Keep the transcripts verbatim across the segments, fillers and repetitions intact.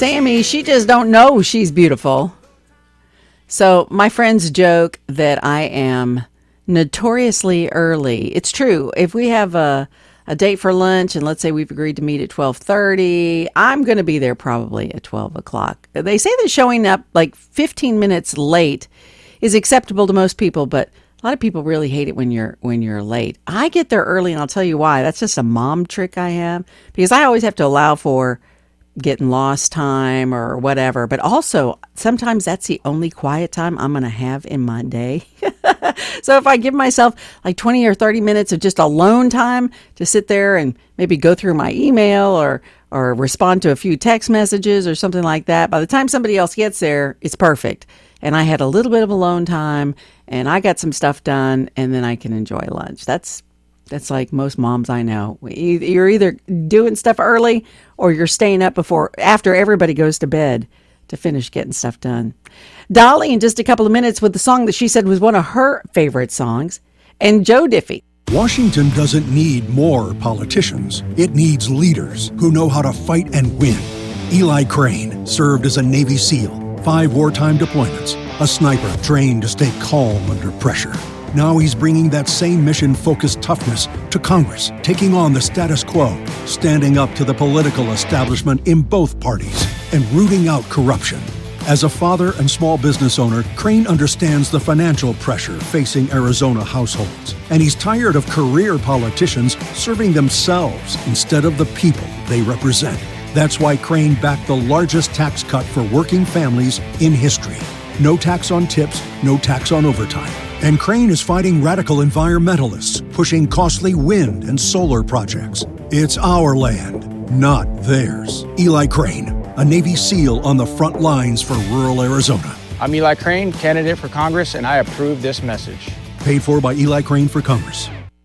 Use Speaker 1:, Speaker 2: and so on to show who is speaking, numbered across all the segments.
Speaker 1: Sammy, she just don't know she's beautiful. So my friends joke that I am notoriously early. It's true. If we have a, a date for lunch and let's say we've agreed to meet at twelve thirty, I'm going to be there probably at twelve o'clock. They say that showing up like fifteen minutes late is acceptable to most people, but a lot of people really hate it when you're when you're late. I get there early, and I'll tell you why. That's just a mom trick I have, because I always have to allow for getting lost time or whatever. But also, sometimes that's the only quiet time I'm going to have in my day. So if I give myself like twenty or thirty minutes of just alone time to sit there and maybe go through my email or or respond to a few text messages or something like that, by the time somebody else gets there, it's perfect. And I had a little bit of alone time, and I got some stuff done, and then I can enjoy lunch. That's that's like most moms I know. You're either doing stuff early or you're staying up before after everybody goes to bed to finish getting stuff done. Dolly in just a couple of minutes with the song that she said was one of her favorite songs, and Joe Diffie.
Speaker 2: Washington doesn't need more politicians. It needs leaders who know how to fight and win. Eli Crane served as a Navy SEAL, five wartime deployments, a sniper trained to stay calm under pressure. Now he's bringing that same mission-focused toughness to Congress, taking on the status quo, standing up to the political establishment in both parties, and rooting out corruption. As a father and small business owner, Crane understands the financial pressure facing Arizona households, and he's tired of career politicians serving themselves instead of the people they represent. That's why Crane backed the largest tax cut for working families in history. No tax on tips, no tax on overtime. And Crane is fighting radical environmentalists, pushing costly wind and solar projects. It's our land, not theirs. Eli Crane, a Navy SEAL on the front lines for rural Arizona.
Speaker 3: I'm Eli Crane, candidate for Congress, and I approve this message.
Speaker 2: Paid for by Eli Crane for Congress.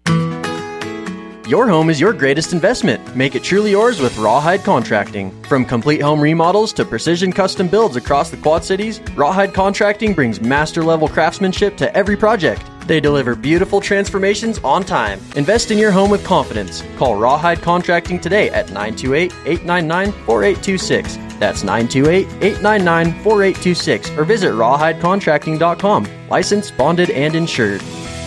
Speaker 4: Your home is your greatest investment. Make it truly yours with Rawhide Contracting. From complete home remodels to precision custom builds across the Quad Cities, Rawhide Contracting brings master-level craftsmanship to every project. They deliver beautiful transformations on time. Invest in your home with confidence. Call Rawhide Contracting today at nine two eight, eight nine nine, four eight two six. That's nine two eight, eight nine nine, four eight two six. Or visit rawhide contracting dot com. Licensed, bonded, and insured.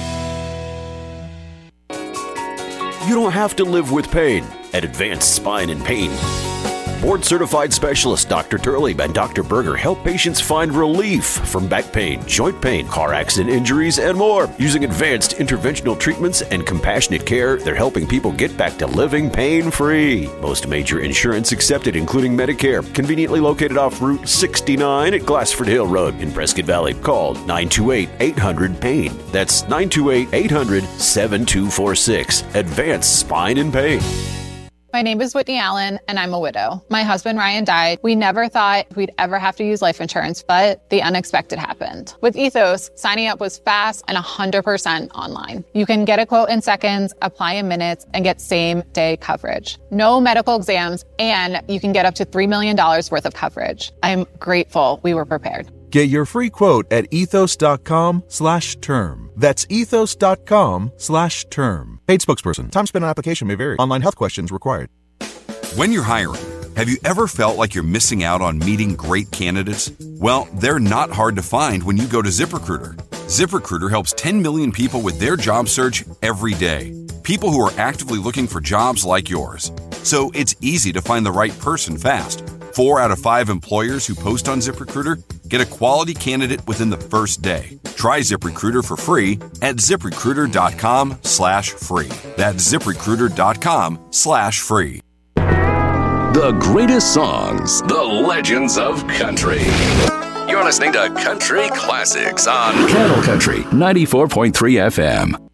Speaker 5: You don't have to live with pain at Advanced Spine and Pain. Board-certified specialists Doctor Turley and Doctor Berger help patients find relief from back pain, joint pain, car accident injuries, and more. Using advanced interventional treatments and compassionate care, they're helping people get back to living pain-free. Most major insurance accepted, including Medicare. Conveniently located off Route sixty-nine at Glassford Hill Road in Prescott Valley. Call nine two eight, eight hundred, pain. That's nine two eight, eight hundred, seven two four six. Advanced Spine and Pain.
Speaker 6: My name is Whitney Allen, and I'm a widow. My husband, Ryan, died. We never thought we'd ever have to use life insurance, but the unexpected happened. With Ethos, signing up was fast and one hundred percent online. You can get a quote in seconds, apply in minutes, and get same-day coverage. No medical exams, and you can get up to three million dollars worth of coverage. I'm grateful we were prepared.
Speaker 7: Get your free quote at ethos.com slash term. That's ethos.com slash term. Paid spokesperson. Time spent on application may vary. Online health questions required.
Speaker 8: When you're hiring, have you ever felt like you're missing out on meeting great candidates? Well, they're not hard to find when you go to ZipRecruiter. ZipRecruiter helps ten million people with their job search every day. People who are actively looking for jobs like yours. So it's easy to find the right person fast. Four out of five employers who post on ZipRecruiter get a quality candidate within the first day. Try ZipRecruiter for free at ZipRecruiter.com slash free. That's ZipRecruiter.com slash free.
Speaker 9: The greatest songs, the legends of country. You're listening to Country Classics on Cattle Country ninety-four point three F M.